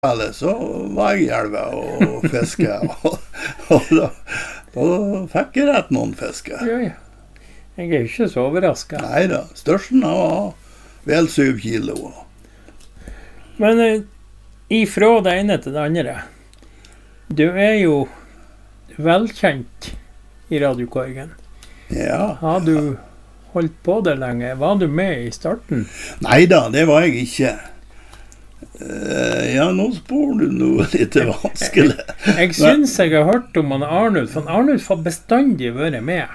så var jeg i elva og fisket, og da fikk jeg rett noen fisker. Ja. Jeg er ikke så overrasket. Neida, størsten var vel 7 kilo. Men ifra det ene til det andre, du er jo velkjent i Radiokorgen. Ja. Har du holdt på det lenge? Var du med i starten? Neida, det var jeg ikke. Ja, nå spør du noe litt vanskelig. Jeg synes jeg har hørt om Arnulf, for Arnulf har bestandig vært med.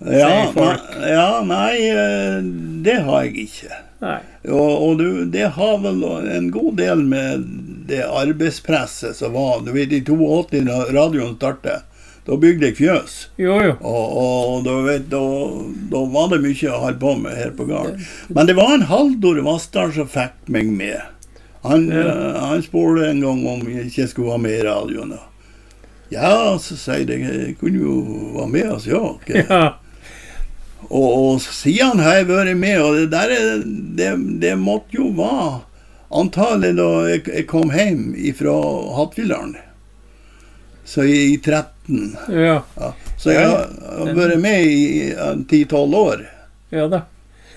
Nei, det har jeg ikke. Nei. Og det har vel en god del med det arbeidspresset som var. Du vet, i 82 da radioen startet, da bygde jeg fjøs. Jo. Og da var det mye å holde på med her på gården. Men det var en Haldor Vassdal som fikk meg med. Han spurte en gang om jeg ikke skulle være med i radioen. Ja, så sier jeg kunne jo være med oss, ja. Og siden har jeg vært med, og det måtte jo være antagelig da jeg kom hjem fra Hattfjelldalen. Så i 13. Ja. Så jeg har vært med i 10-12 år. Ja da.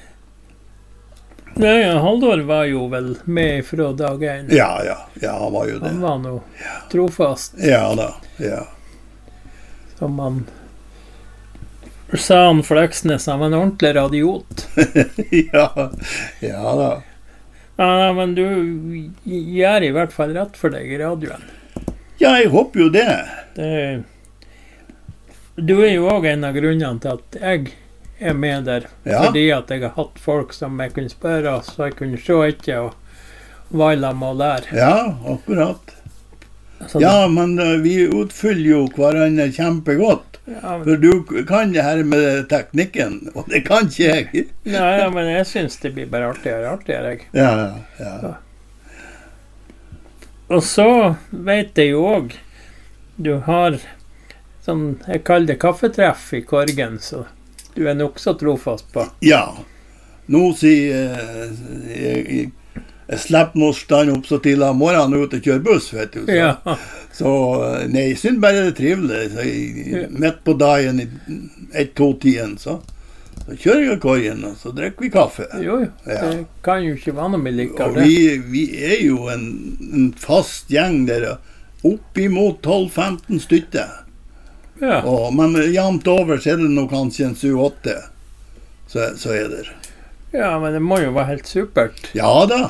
Nei, Haldor var jo vel med fra dag 1. Ja, han var jo det. Han var nå trofast. Ja da, ja. Som han sa han Fleksnes, han var en ordentlig radiot. ja da. Ja, men du gjør i hvert fall rett for deg i radioen. Ja, jeg håper jo det. Du er jo også en av grunnene til at jeg er med der. Ja. Fordi at jeg har hatt folk som jeg kunne spørre, så jeg kunne se etter og være sammen og lære. Ja, akkurat. Men vi utfyller jo hverandre kjempegodt. Ja, for du kan det her med teknikken, og det kan ikke jeg. Nei, men jeg synes det blir bare artigere. Ja. Og så vet jeg jo også, du har sånn, jeg kaller det kaffetreff i Korgen, så du er nok så trofast på. Ja, nå sier jeg slipper nå stand opp så tidlig av morgenen ut og kjøre buss, vet du. Så nei, jeg synes bare det er trivelig. Så midt på dagen i 1-2-tiden, så kjører jeg Korgen, og så drikker vi kaffe. Jo, det kan jo ikke være noe med likere. Og vi er jo en fast gjeng der, opp imot 12-15 stykker. Ja. Men jevnt over så er det nok kanskje en 7-8, så er det. Ja, men det må jo være helt supert. Ja da.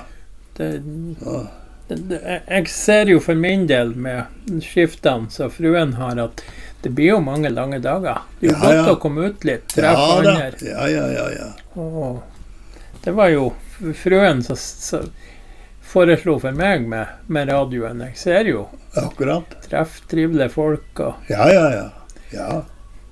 Jeg ser jo for min del med skiftene så fruen har at det blir jo mange lange dager. Det er jo godt å komme ut litt, treffe andre. Ja. Og det var jo fruen som foreslo for meg med radioen. Jeg ser jo. Akkurat. Treff trivelige folk. Ja.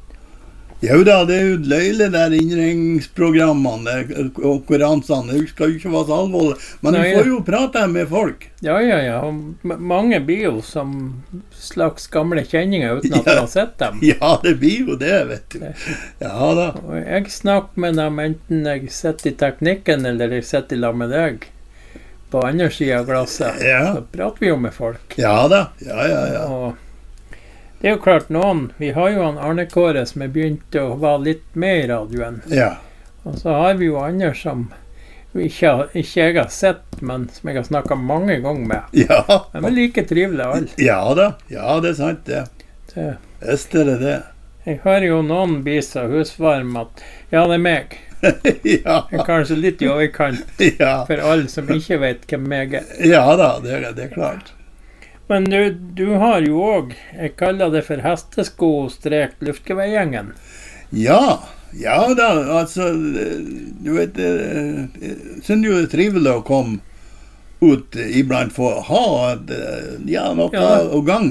Jo da, det er jo løylig der innringningsprogrammene, konkurransene, det skal jo ikke være så alvorlig, men du får jo prate med folk. Ja, og mange blir jo som slags gamle kjenninger uten at man har sett dem. Ja, det blir jo det, vet du. Ja da. Og jeg snakker med dem enten jeg sitter i teknikken eller jeg sitter i lag med deg på andre siden av glasset. Så prater vi jo med folk. Ja da, ja. Og det er jo klart vi har jo Arne Kåre som er begynt å være litt med i radioen. Ja. Og så har vi jo andre som ikke jeg har sett, men som jeg har snakket mange ganger med. Ja. De er like trivelige alle. Ja da, det er sant det. Visst er det. Jeg har jo noen biser husvarm at, ja, det er meg. Ja. Jeg er kanskje litt i overkant for alle som ikke vet hvem meg er. Ja da, det er klart. Men du har jo også, jeg kaller det for hestesko-luftgeveigjengen. Ja da, altså, du vet, jeg synes jo det er trivelig å komme ut iblant for å ha noe å gang,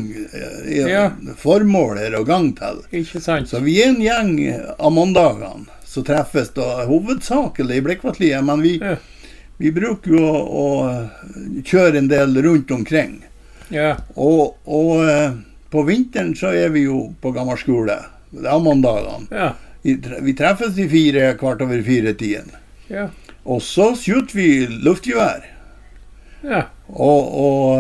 formål å gang til. Ikke sant. Så vi er en gjeng av mandagene som treffes da hovedsakelig i Blikkvatliet, men vi bruker jo å kjøre en del rundt omkring. Ja. Og på vinteren så er vi jo på gammel skole. Det er mandagene. Ja. Vi treffes i 4:15. Ja. Og så skjuter vi luftgevær. Ja. Og